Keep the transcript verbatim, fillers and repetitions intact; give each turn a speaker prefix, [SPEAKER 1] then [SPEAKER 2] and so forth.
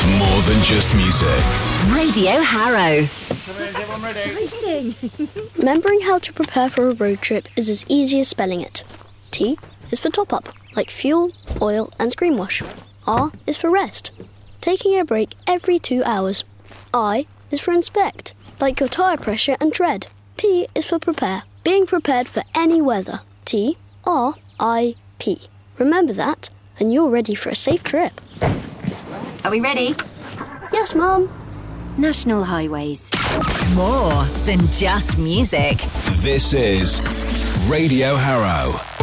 [SPEAKER 1] More than just music.
[SPEAKER 2] Radio Harrow.
[SPEAKER 3] Exciting.
[SPEAKER 4] Remembering how to prepare for a road trip is as easy as spelling it. T is for top up, like fuel, oil and screen wash. R is for rest, taking a break every two hours. I is for inspect, like your tyre pressure and tread. P is for prepare, being prepared for any weather. T, R, I, P. Remember that, and you're ready for a safe trip.
[SPEAKER 2] Are we ready?
[SPEAKER 4] Yes, Mum.
[SPEAKER 2] National Highways. More than just music.
[SPEAKER 1] This is Radio Harrow.